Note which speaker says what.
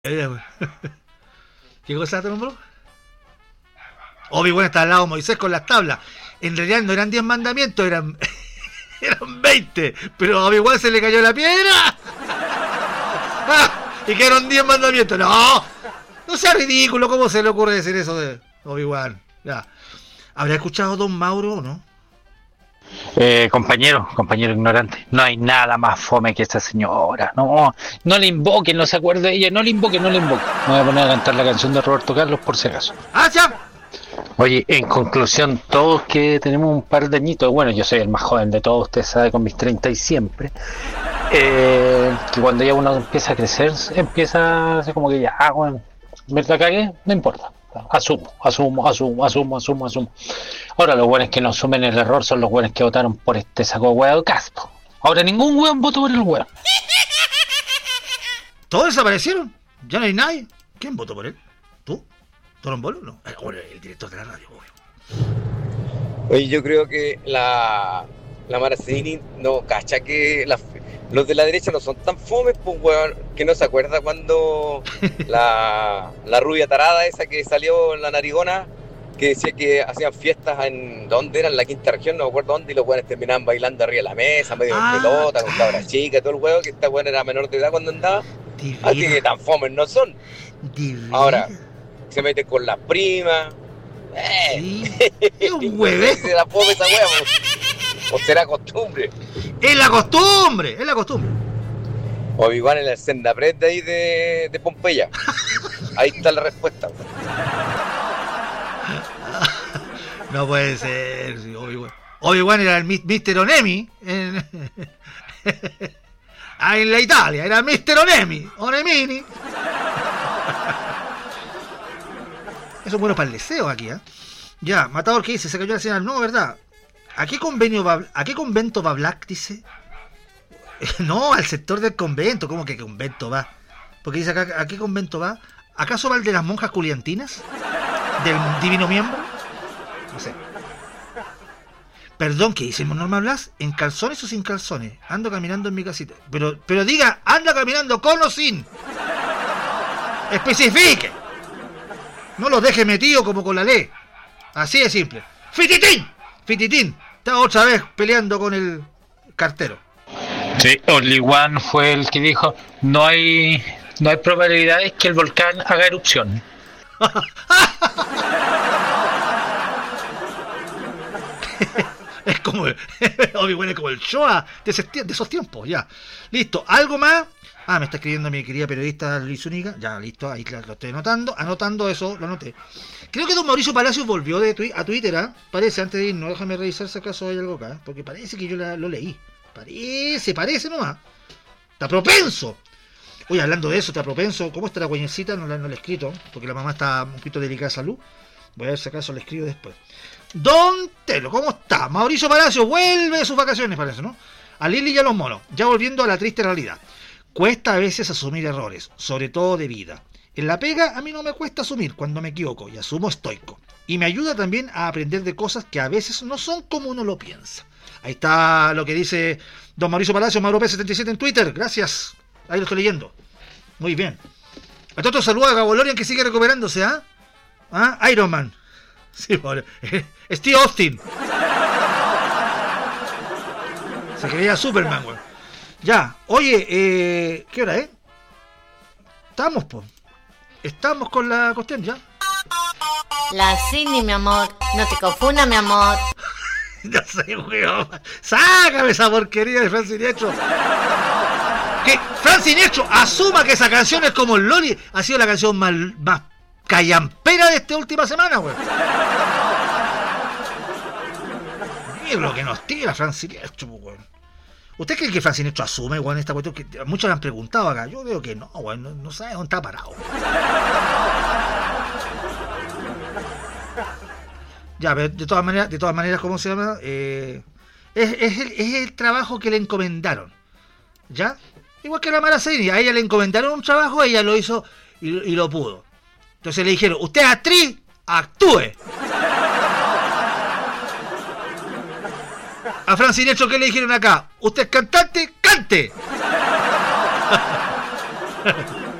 Speaker 1: ¿Qué cosa te nombró? Obi-Wan está al lado de Moisés con las tablas. En realidad no eran 10 mandamientos, eran 20. Pero a Obi-Wan se le cayó la piedra. Y quedaron 10 mandamientos. No, no sea ridículo. ¿Cómo se le ocurre decir eso de Obi-Wan? Ya. ¿Habrá escuchado Don Mauro o no?
Speaker 2: Compañero ignorante, no hay nada más fome que esta señora. No le invoquen, no se acuerde de ella, no le invoquen. Me voy a poner a cantar la canción de Roberto Carlos por si acaso.
Speaker 1: ¡Ah, ya!
Speaker 2: Oye, en conclusión, todos que tenemos un par de añitos, bueno, yo soy el más joven de todos, usted sabe, con mis 30 y siempre, que cuando ya uno empieza a crecer, empieza así como que ya, bueno, me la cagué, no importa. Asumo. Ahora los buenos que no asumen el error son los buenos que votaron por este saco huevo de Caspo. Ahora ningún hueón votó por el hueón.
Speaker 1: ¿Todos desaparecieron? ¿Ya no hay nadie? ¿Quién votó por él? ¿Tú? ¿Torombolo? No. Bueno, el director de la radio, obvio.
Speaker 3: Oye, yo creo que la Maracini no cacha que los de la derecha no son tan fomes, pues, weón, que no se acuerda cuando la rubia tarada esa que salió en la narigona, que decía que hacían fiestas en, ¿dónde era? En la quinta región, no me acuerdo dónde, y los weones terminaban bailando arriba de la mesa, medio en pelota, con cabras chicas, todo el huevo, que esta weón era menor de edad cuando andaba. Así que tan fomes no son. Ahora, se mete con las primas.
Speaker 1: Sí. Es un hueve.
Speaker 3: Se la fome esa hueá, o será costumbre.
Speaker 1: Es la costumbre.
Speaker 3: O igual en el Sendapred de ahí de Pompeya. Ahí está la respuesta.
Speaker 1: No puede ser. Obi-Wan era el Mr. Onemi. En la Italia era Mr. Onemini. Eso es bueno para el deseo aquí, ¿eh? Ya, Matador, ¿qué dice? Se cayó la señal. No, ¿verdad? ¿A qué convento va Black? Dice. No, al sector del convento. ¿Cómo que convento va? Porque dice acá, ¿a qué convento va? ¿Acaso va el de las monjas culiantinas? ¿Del divino miembro? No sé. Perdón, ¿qué dice Norma Blas? ¿En calzones o sin calzones? Ando caminando en mi casita. Pero diga, ¿anda caminando con o sin? Especifique. No los deje metido como con la ley. Así de simple. ¡Fititín! Está otra vez peleando con el cartero.
Speaker 2: Sí, Only One fue el que dijo, no hay probabilidades que el volcán haga erupción.
Speaker 1: Es como Obi-Wan es como el Shoah de esos tiempos, ya. Listo, ¿algo más? Me está escribiendo mi querida periodista Luis Zúñiga. Ya, listo, ahí lo estoy anotando eso, lo anoté. Creo que don Mauricio Palacios volvió a Twitter, ¿eh? Parece, antes de irnos, déjame revisar si acaso hay algo acá, porque parece que yo lo leí. Parece nomás. Está propenso. Oye, hablando de eso, está propenso. ¿Cómo está la guañecita? No le he escrito, porque la mamá está un poquito delicada de salud. Voy a ver si acaso le escribo después. Don Telo, ¿cómo está? Mauricio Palacios vuelve de sus vacaciones, parece, ¿no? A Lili y a los monos, ya volviendo a la triste realidad. Cuesta a veces asumir errores, sobre todo de vida. En la pega a mí no me cuesta asumir cuando me equivoco y asumo estoico. Y me ayuda también a aprender de cosas que a veces no son como uno lo piensa. Ahí está lo que dice don Mauricio Palacios, Mauro P77 en Twitter. Gracias. Ahí lo estoy leyendo. Muy bien. A todos saludos a Gabolorian que sigue recuperándose, Iron Man. Sí, pobre. Steve Austin. Se creía Superman, güey. Ya, oye, ¿qué hora es? Estamos con la cuestión, ¿ya?
Speaker 4: La Cindy, mi amor. No te confundas, mi amor.
Speaker 1: Ya sé, weón. Sácame esa porquería de Fran Siniestro. Que Fran Siniestro asuma que esa canción es como el Loli. Ha sido la canción más callampera de esta última semana, weón. Mira lo que nos tira Fran Siniestro, weón. ¿Usted cree que Fran Siniestro asume, weón, esta cuestión? Que muchos le han preguntado acá. Yo veo que no, weón. No sabe dónde está parado. Ya, pero de todas maneras, ¿cómo se llama? Es el trabajo que le encomendaron. ¿Ya? Igual que la Maracini. A ella le encomendaron un trabajo, ella lo hizo y lo pudo. Entonces le dijeron, usted es actriz, actúe. A Fran Siniestro, ¿qué le dijeron acá? Usted es cantante, cante.